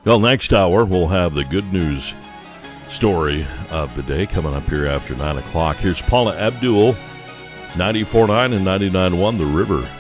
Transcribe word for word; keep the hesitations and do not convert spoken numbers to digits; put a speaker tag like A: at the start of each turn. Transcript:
A: Well, next hour, we'll have the good news story of the day coming up here after nine o'clock. Here's Paula Abdul, ninety-four point nine and ninety-nine point one The River.